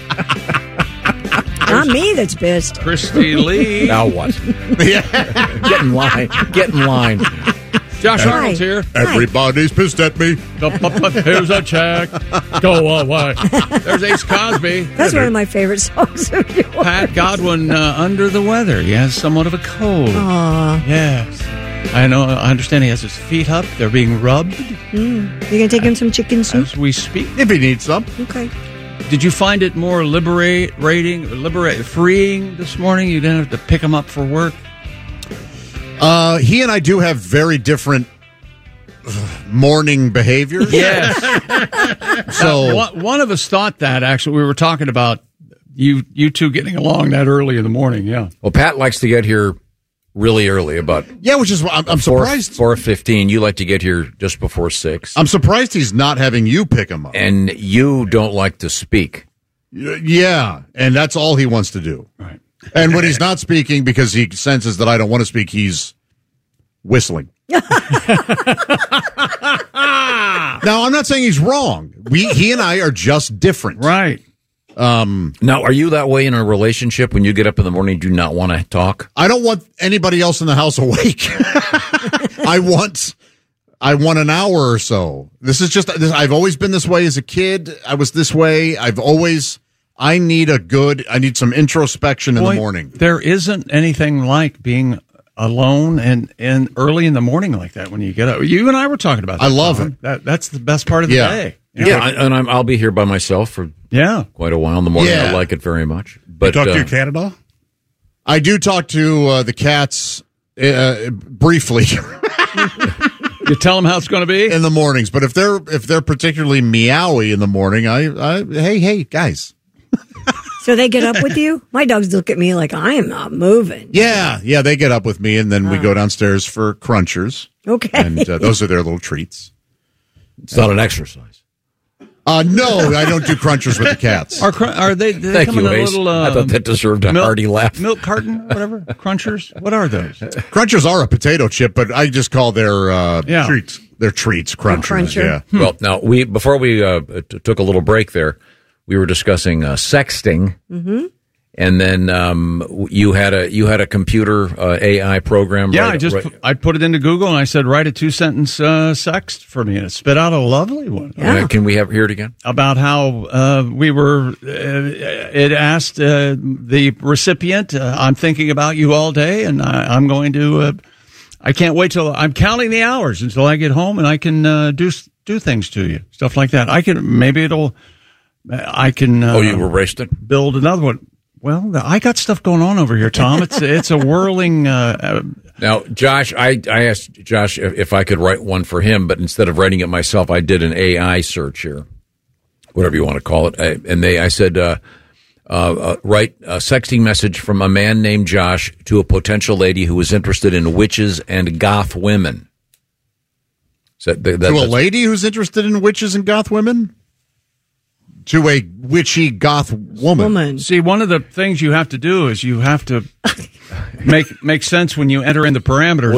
Not me that's pissed. Christy Lee. Now what? Get in line. Get in line. Josh Arnold's here. Everybody's pissed at me. Here's a check. Go away. There's Ace Cosby. That's one of my favorite songs of yours. Pat Godwin under the weather. He has somewhat of a cold. Aww. Yes. I know. I understand he has his feet up. They're being rubbed. You gonna take him some chicken soup? As we speak. If he needs some. Okay. Did you find it more freeing this morning? You didn't have to pick him up for work? He and I do have very different morning behaviors. Yes. So one of us thought that, actually. We were talking about you two getting along that early in the morning, yeah. Well, Pat likes to get here really early, about which is I'm surprised. 4:15. You like to get here just before 6. I'm surprised he's not having you pick him up. And you don't like to speak. Yeah, and that's all he wants to do. Right. And when he's not speaking because he senses that I don't want to speak, he's whistling. Now, I'm not saying he's wrong. He and I are just different. Right. Now, are you that way in a relationship? When you get up in the morning, do you not want to talk? I don't want anybody else in the house awake. I want an hour or so. This is just, I've always been this way as a kid. I was this way. I need some introspection in the morning. There isn't anything like being alone and early in the morning like that when you get up. You and I were talking about that. I love it. That's the best part of the day. I'll be here by myself for quite a while in the morning. I like it very much. But you talk to your cat at all? I do talk to the cats briefly. You tell them how it's going to be in the mornings. But if they're particularly meowy in the morning, I hey guys. So they get up with you? My dogs look at me like I am not moving. Yeah, they get up with me, and then we go downstairs for crunchers. Okay. And those are their little treats. It's not an exercise. No, I don't do crunchers with the cats. Are they Thank come you, in a Ace. little... I thought that deserved a hearty laugh. Milk carton, whatever? Crunchers? What are those? Crunchers are a potato chip, but I just call their treats. Their treats crunchers. Yeah. Well, now, before we took a little break there, we were discussing sexting. Mm-hmm. And then you had a computer AI program. Yeah, I put it into Google and I said, write a 2-sentence sext for me, and it spit out a lovely one. Yeah. Can we hear it again? About how we were. It asked the recipient, "I'm thinking about you all day, and I'm going to I can't wait till I'm counting the hours until I get home and I can do things to you, stuff like that. I can you erased it? Build another one. Well, I got stuff going on over here, Tom. It's a whirling. Now, Josh, I asked Josh if I could write one for him, but instead of writing it myself, I did an AI search here, whatever you want to call it. I said, write a sexting message from a man named Josh to a potential lady who was interested in witches and goth women. To a lady who's interested in witches and goth women? To a witchy goth woman. See, one of the things you have to do is you have to make sense when you enter in the parameters.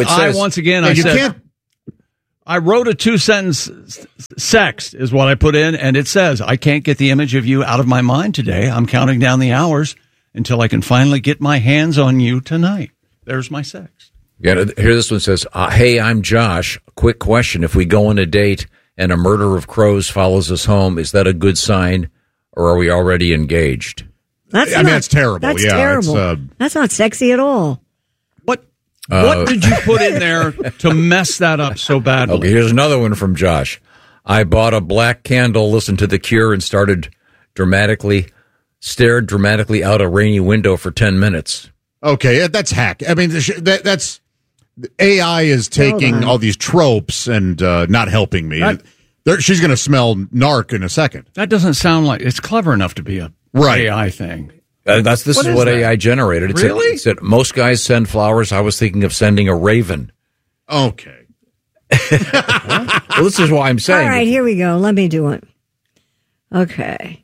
I wrote a 2-sentence sext is what I put in, and it says, I can't get the image of you out of my mind today. I'm counting down the hours until I can finally get my hands on you tonight. There's my sext. Yeah, here this one says, hey, I'm Josh. Quick question. If we go on a date and a murder of crows follows us home, is that a good sign, or are we already engaged? That's terrible. That's yeah, terrible. That's not sexy at all. What did you put in there to mess that up so badly? Okay, here's another one from Josh. I bought a black candle, listened to The Cure, and stared dramatically out a rainy window for 10 minutes. Okay, that's hack. I mean, that's AI is taking all these tropes and not helping me. She's going to smell narc in a second. That doesn't sound like it's clever enough to be a AI thing. This is what AI generated. It said, most guys send flowers. I was thinking of sending a raven. Okay. Well, this is why I'm saying. All right, here we go. Let me do it. Okay.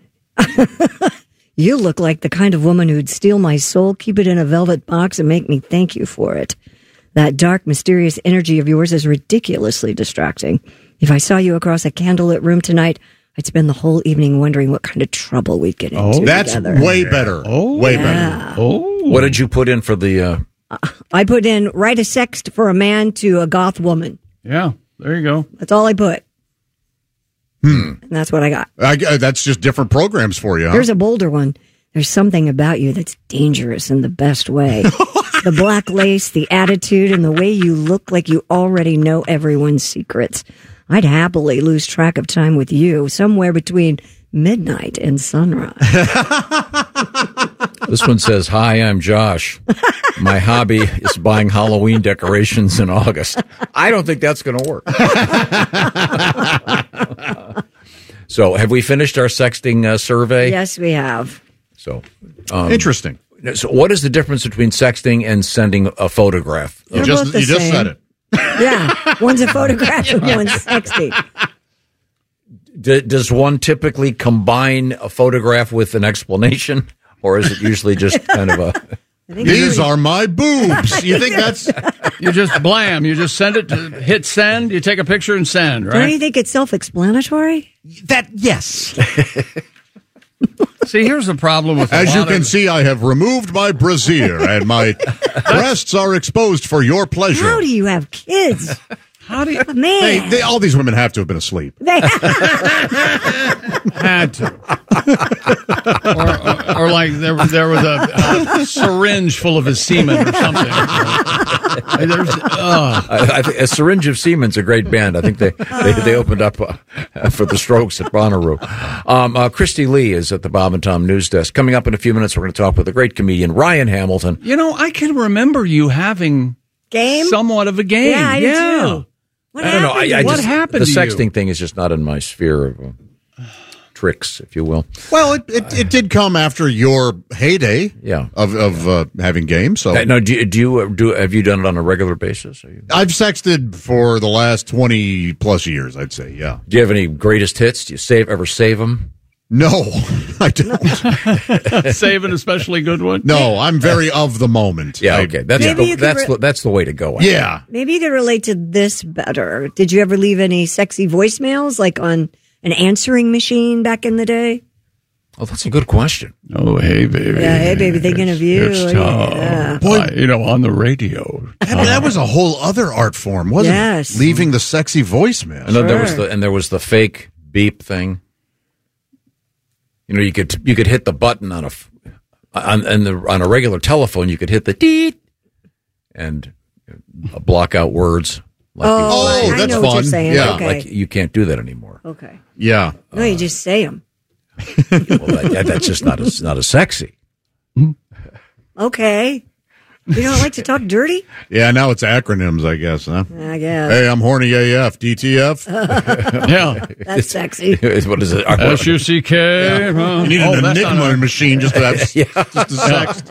You look like the kind of woman who'd steal my soul, keep it in a velvet box, and make me thank you for it. That dark, mysterious energy of yours is ridiculously distracting. If I saw you across a candlelit room tonight, I'd spend the whole evening wondering what kind of trouble we'd get into that's together. Way better. Way better. What did you put in for the... I put in, write a sext for a man to a goth woman. Yeah, there you go. That's all I put. And that's what I got. That's just different programs for you, huh? Here's a bolder one. There's something about you that's dangerous in the best way. The black lace, the attitude, and the way you look like you already know everyone's secrets. I'd happily lose track of time with you somewhere between midnight and sunrise. This one says, hi, I'm Josh. My hobby is buying Halloween decorations in August. I don't think that's going to work. So have we finished our sexting survey? Yes, we have. So interesting. So what is the difference between sexting and sending a photograph? You just said it. Yeah, one's a photograph and one's sexting. Does one typically combine a photograph with an explanation, or is it usually just kind of a... These are my boobs. You think that's... You just blam. You just send it, hit send, you take a picture and send, right? Don't you think it's self-explanatory? Yes. See, here's the problem with As you can see, I have removed my brassiere and my breasts are exposed for your pleasure. How do you have kids? How do you... Man. All these women have to have been asleep. They had to. or like there was a syringe full of his semen or something. I think a Syringe of Semen's a great band. I think they opened up for the Strokes at Bonnaroo. Christy Lee is at the Bob and Tom News Desk. Coming up in a few minutes, we're going to talk with the great comedian Ryan Hamilton. You know, I can remember you having somewhat of a game. Yeah, I do too. I don't know. What happened the to you? sexting thing is just not in my sphere of tricks, if you will. Well, it did come after your heyday, of having games. So now, have you done it on a regular basis? I've sexted for the last 20 plus years, I'd say. Yeah. Do you have any greatest hits? Do you ever save them? No, I don't. Save an especially good one? No, I'm very of the moment. Yeah, okay. That's the way to go. Yeah. Maybe you could relate to this better. Did you ever leave any sexy voicemails, like on an answering machine back in the day? Oh, that's a good question. Oh, hey, baby. Yeah, hey, baby, thinking of you. It's Tom. Yeah. Boy, on the radio. That was a whole other art form, wasn't it? Leaving the sexy voicemail. And there was the fake beep thing. You know, you could hit the button on a regular telephone. You could hit the deet, and block out words. Like I that's know fun. What you're saying. Yeah, okay. like you can't do that anymore. Okay. Yeah. No, you just say them. Well, that's just not as sexy. Okay. You don't like to talk dirty? Yeah, now it's acronyms, I guess, huh? I guess. Hey, I'm horny AF. DTF? Yeah. That's sexy. What is it? SUCK. Yeah. You need an Enigma machine just to have just to sext.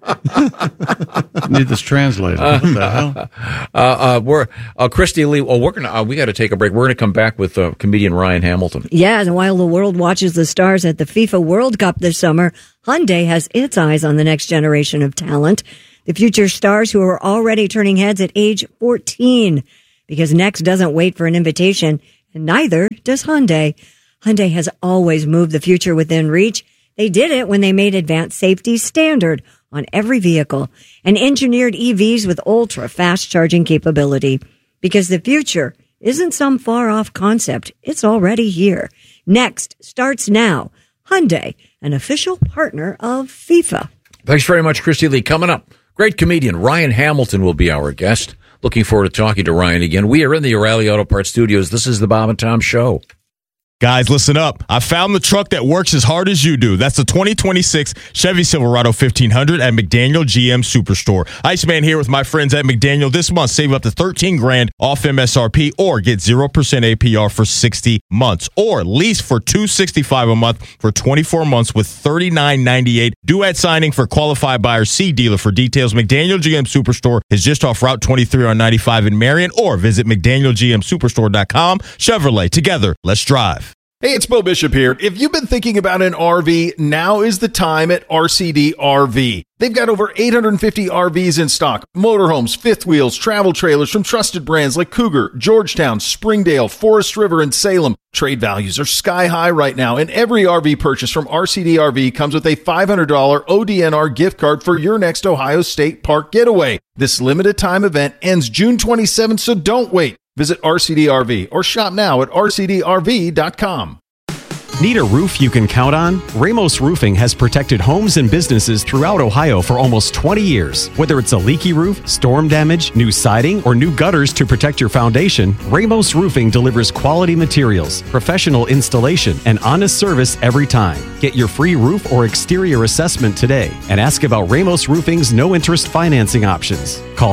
Need this translated. What the hell? We're Christy Lee. Well, we got to take a break. We're going to come back with comedian Ryan Hamilton. Yeah, and while the world watches the stars at the FIFA World Cup this summer, Hyundai has its eyes on the next generation of talent. The future stars who are already turning heads at age 14, because Next doesn't wait for an invitation, and neither does Hyundai. Hyundai has always moved the future within reach. They did it when they made advanced safety standard on every vehicle and engineered EVs with ultra-fast charging capability, because the future isn't some far-off concept. It's already here. Next starts now. Hyundai, an official partner of FIFA. Thanks very much, Christy Lee. Coming up, great comedian Ryan Hamilton will be our guest. Looking forward to talking to Ryan again. We are in the O'Reilly Auto Parts studios. This is the Bob and Tom Show. Guys, listen up. I found the truck that works as hard as you do. That's the 2026 Chevy Silverado 1500 at McDaniel GM Superstore. Iceman here with my friends at McDaniel this month. Save up to $13,000 off MSRP or get 0% APR for 60 months. Or lease for $265 a month for 24 months with $39.98. Due at signing for qualified buyers. See dealer for details. McDaniel GM Superstore is just off Route 23 on 95 in Marion, or visit McDanielGMSuperstore.com. Chevrolet, together, let's drive. Hey, it's Bo Bishop here. If you've been thinking about an RV, now is the time at RCD RV. They've got over 850 RVs in stock. Motorhomes, fifth wheels, travel trailers from trusted brands like Cougar, Georgetown, Springdale, Forest River, and Salem. Trade values are sky high right now, and every RV purchase from RCD RV comes with a $500 ODNR gift card for your next Ohio State Park getaway. This limited time event ends June 27th, so don't wait. Visit RCD RV or shop now at rcdrv.com. Need a roof you can count on? Ramos Roofing has protected homes and businesses throughout Ohio for almost 20 years. Whether it's a leaky roof, storm damage, new siding, or new gutters to protect your foundation, Ramos Roofing delivers quality materials, professional installation, and honest service every time. Get your free roof or exterior assessment today and ask about Ramos Roofing's no-interest financing options. Call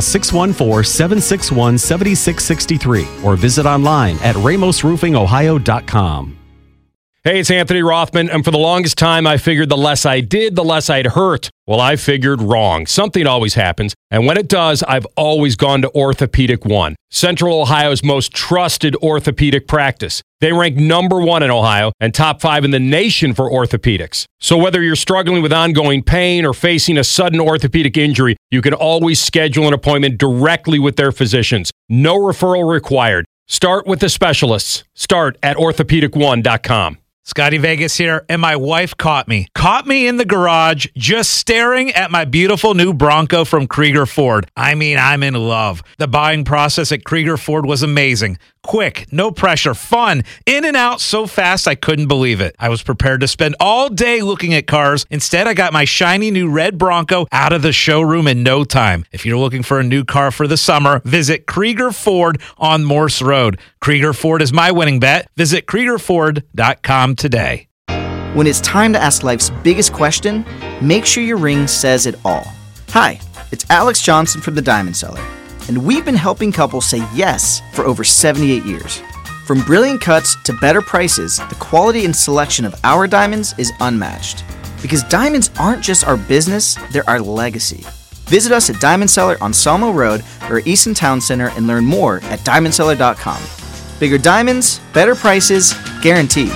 614-761-7663 or visit online at ramosroofingohio.com. Hey, it's Anthony Rothman, and for the longest time, I figured the less I did, the less I'd hurt. Well, I figured wrong. Something always happens, and when it does, I've always gone to Orthopedic One, Central Ohio's most trusted orthopedic practice. They rank #1 in Ohio and top 5 in the nation for orthopedics. So whether you're struggling with ongoing pain or facing a sudden orthopedic injury, you can always schedule an appointment directly with their physicians. No referral required. Start with the specialists. Start at orthopedic1.com. Scotty Vegas here, and my wife caught me in the garage just staring at my beautiful new Bronco from Krieger Ford. I mean, I'm in love. The buying process at Krieger Ford was amazing. Quick, no pressure, fun, in and out so fast I couldn't believe it. I was prepared to spend all day looking at cars. Instead, I got my shiny new red Bronco out of the showroom in no time. If you're looking for a new car for the summer, visit Krieger Ford on Morse Road. Krieger Ford is my winning bet. Visit KriegerFord.com today. When it's time to ask life's biggest question, make sure your ring says it all. Hi, it's Alex Johnson from the Diamond Cellar, and we've been helping couples say yes for over 78 years. From brilliant cuts to better prices, the quality and selection of our diamonds is unmatched. Because diamonds aren't just our business, they're our legacy. Visit us at Diamond Cellar on Sawmill Road or Easton Town Center and learn more at diamondcellar.com. Bigger diamonds, better prices, guaranteed.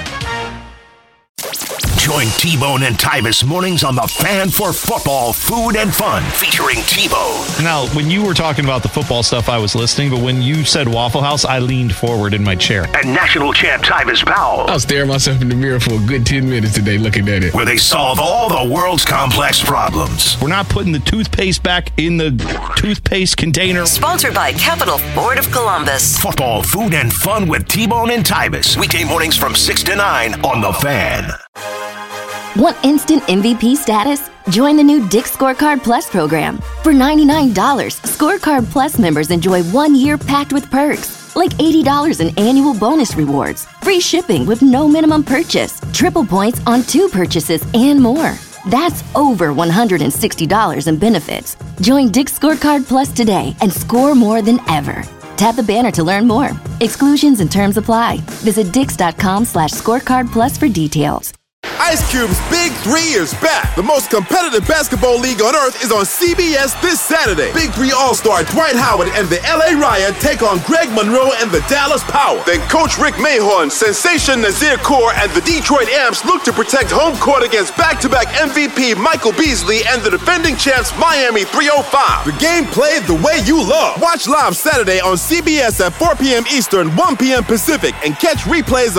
Join T-Bone and Tyvis mornings on the Fan for Football, Food and Fun, featuring T-Bone. Now, when you were talking about the football stuff, I was listening, but when you said Waffle House, I leaned forward in my chair. And national champ Tyvis Powell. I was staring myself in the mirror for a good 10 minutes today looking at it. Where they solve all the world's complex problems. We're not putting the toothpaste back in the toothpaste container. Sponsored by Capital Ford of Columbus. Football, Food and Fun with T-Bone and Tyvis. Weekday mornings from 6 to 9 on The Fan. Want instant MVP status? Join the new Dick's Scorecard Plus program. For $99, Scorecard Plus members enjoy 1 year packed with perks, like $80 in annual bonus rewards, free shipping with no minimum purchase, triple points on 2 purchases, and more. That's over $160 in benefits. Join Dick's Scorecard Plus today and score more than ever. Tap the banner to learn more. Exclusions and terms apply. Visit dix.com/scorecard plus for details. Ice Cube's Big 3 is back. The most competitive basketball league on earth is on CBS this Saturday. Big 3 All-Star Dwight Howard and the LA Riot take on Greg Monroe and the Dallas Power. Then Coach Rick Mahorn, Sensation Nazir Kaur, and the Detroit Amps look to protect home court against back-to-back MVP Michael Beasley and the defending champs Miami 305. The game played the way you love. Watch live Saturday on CBS at 4 p.m. Eastern, 1 p.m. Pacific, and catch replays